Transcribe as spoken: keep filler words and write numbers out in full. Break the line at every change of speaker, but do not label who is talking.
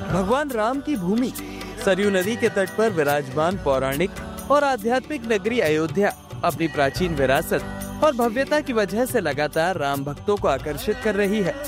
भगवान राम की भूमि सरयू नदी के तट पर विराजमान पौराणिक और आध्यात्मिक नगरी अयोध्या अपनी प्राचीन विरासत और भव्यता की वजह से लगातार राम भक्तों को आकर्षित कर रही है।